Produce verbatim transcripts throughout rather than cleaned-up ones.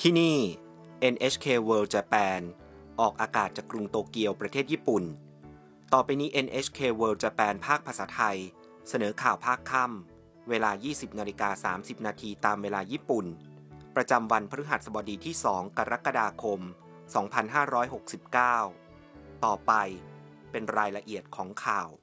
ที่นี่ เอ็น เอช เค World Japan ออกอากาศจากกรุงโตเกียวประเทศญี่ปุ่นต่อไปนี้ เอ็น เอช เค World Japan ภาคภาษาไทยเสนอข่าวภาคค่ำเวลา ยี่สิบนาฬิกาสามสิบนาทีตามเวลาญี่ปุ่นประจำวันพฤหัสบดีที่ สองกรกฎาคม สองพันห้าร้อยหกสิบเก้า ต่อไปเป็นรายละเอียดของข่าว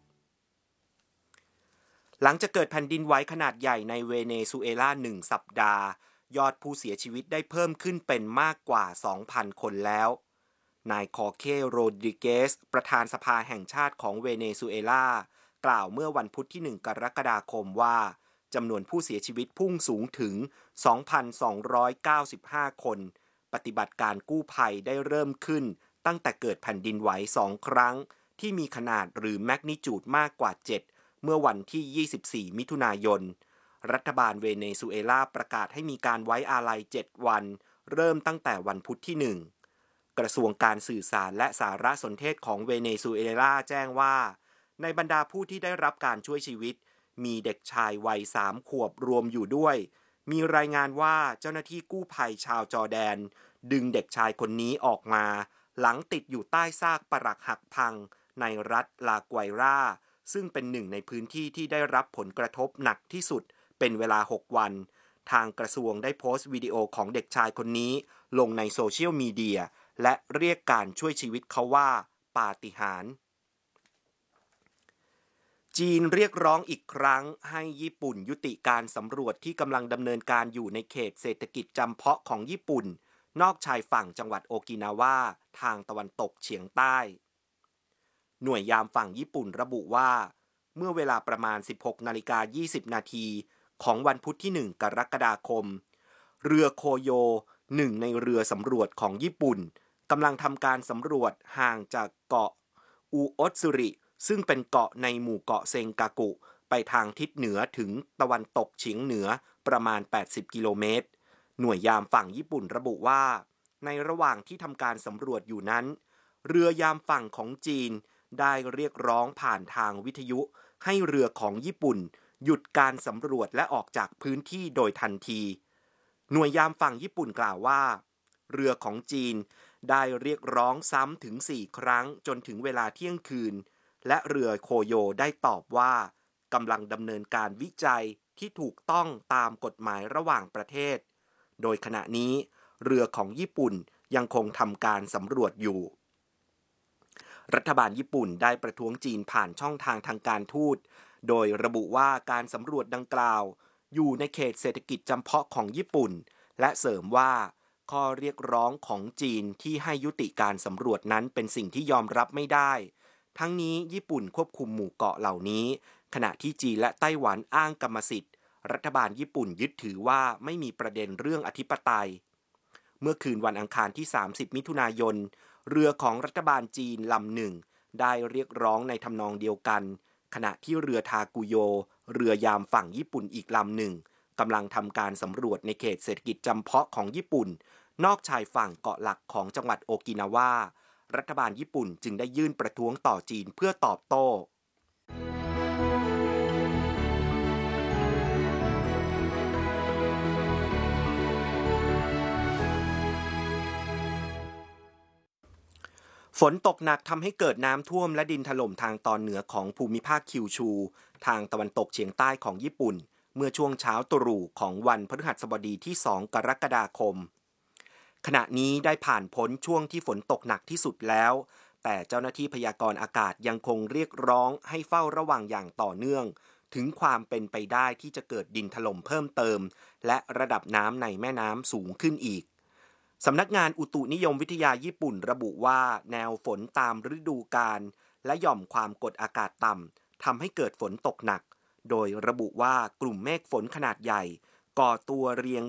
หลังจากเกิดแผ่นดินไหวขนาดใหญ่ในเวเนซุเอลาหนึ่งสัปดาห์ยอดผู้เสียชีวิตได้เพิ่มขึ้นเป็นมากกว่า สองพัน คนแล้วนายคอเคโรดริเกสประธานสภาแห่งชาติของเวเนซุเอลากล่าวเมื่อวันพุธที่หนึ่งกรกฎาคมว่าจำนวนผู้เสียชีวิตพุ่งสูงถึง สองพันสองร้อยเก้าสิบห้า คนปฏิบัติการกู้ภัยได้เริ่มขึ้นตั้งแต่เกิดแผ่นดินไหวสองครั้งที่มีขนาดหรือแมกนิจูดมากกว่าเจ็ดเมื่อวันที่ยี่สิบสี่มิถุนายนรัฐบาลเวเนซุเอลาประกาศให้มีการไว้อาลัยเจ็ดวันเริ่มตั้งแต่วันพุธที่หนึ่งกระทรวงการสื่อสารและสารสนเทศของเวเนซุเอลาแจ้งว่าในบรรดาผู้ที่ได้รับการช่วยชีวิตมีเด็กชายวัยสามขวบรวมอยู่ด้วยมีรายงานว่าเจ้าหน้าที่กู้ภัยชาวจอร์แดนดึงเด็กชายคนนี้ออกมาหลังติดอยู่ใต้ซากปรักหักพังในรัฐลาไกวราซึ่งเป็นหนึ่งในพื้นที่ที่ได้รับผลกระทบหนักที่สุดเป็นเวลาหกวันทางกระทรวงได้โพสต์วิดีโอของเด็กชายคนนี้ลงในโซเชียลมีเดียและเรียกการช่วยชีวิตเขาว่าปาฏิหาริย์จีนเรียกร้องอีกครั้งให้ญี่ปุ่นยุติการสำรวจที่กำลังดำเนินการอยู่ในเขตเศรษฐกิจจำเพาะของญี่ปุ่นนอกชายฝั่งจังหวัดโอกินาวาทางตะวันตกเฉียงใต้หน่วยยามฝั่งญี่ปุ่นระบุว่าเมื่อเวลาประมาณ สิบหกนาฬิกายี่สิบนาทีของวันพุธที่หนึ่งกรกฎาคมเรือโคโยหนึ่งในเรือสำรวจของญี่ปุ่นกำลังทำการสำรวจห่างจากเกาะอูโอตสึริซึ่งเป็นเกาะในหมู่เกาะเซงกากุไปทางทิศเหนือถึงตะวันตกเฉียงเหนือประมาณแปดสิบกิโลเมตรหน่วยยามฝั่งญี่ปุ่นระบุว่าในระหว่างที่ทำการสำรวจอยู่นั้นเรือยามฝั่งของจีนได้เรียกร้องผ่านทางวิทยุให้เรือของญี่ปุ่นหยุดการสำรวจและออกจากพื้นที่โดยทันทีหน่วยยามฝั่งญี่ปุ่นกล่าวว่าเรือของจีนได้เรียกร้องซ้ำถึงสี่ครั้งจนถึงเวลาเที่ยงคืนและเรือโคโยได้ตอบว่ากำลังดำเนินการวิจัยที่ถูกต้องตามกฎหมายระหว่างประเทศโดยขณะนี้เรือของญี่ปุ่นยังคงทำการสำรวจอยู่รัฐบาลญี่ปุ่นได้ประท้วงจีนผ่านช่องทางทางการทูตโดยระบุว่าการสำรวจดังกล่าวอยู่ในเขตเศรษฐกิจจำเพาะของญี่ปุ่นและเสริมว่าข้อเรียกร้องของจีนที่ให้ยุติการสำรวจนั้นเป็นสิ่งที่ยอมรับไม่ได้ทั้งนี้ญี่ปุ่นควบคุมหมู่เกาะเหล่านี้ขณะที่จีนและไต้หวันอ้างกรรมสิทธิ์รัฐบาลญี่ปุ่นยึดถือว่าไม่มีประเด็นเรื่องอธิปไตยเมื่อคืนวันอังคารที่สามสิบมิถุนายนเรือของรัฐบาลจีนลำหนึ่งได้เรียกร้องในทำนองเดียวกันขณะที่เรือทากุโยเรือยามฝั่งญี่ปุ่นอีกลำหนึ่งกำลังทำการสำรวจในเขตเศรษฐกิจจำเพาะของญี่ปุ่นนอกชายฝั่งเกาะหลักของจังหวัดโอกินาวารัฐบาลญี่ปุ่นจึงได้ยื่นประท้วงต่อจีนเพื่อตอบโต้ฝนตกหนักทำให้เกิดน้ำท่วมและดินถล่มทางตอนเหนือของภูมิภาคคิวชูทางตะวันตกเฉียงใต้ของญี่ปุ่นเมื่อช่วงเช้าตรู่ของวันพฤหัสบดีที่สองกรกฎาคมขณะนี้ได้ผ่านพ้นช่วงที่ฝนตกหนักที่สุดแล้วแต่เจ้าหน้าที่พยากรณ์อากาศยังคงเรียกร้องให้เฝ้าระวังอย่างต่อเนื่องถึงความเป็นไปได้ที่จะเกิดดินถล่มเพิ่มเติมและระดับน้ำในแม่น้ำสูงขึ้นอีกสำนักงานอุตุนิยมวิทยาญี่ปุ่นระบุว่าแนวฝนตามฤดูกาลและหย่อมความกดอากาศต่ำทำให้เกิดฝนตกหนักโดยระบุว่ากลุ่มเมฆฝนขนาดใหญ่ก่อตัวเรียง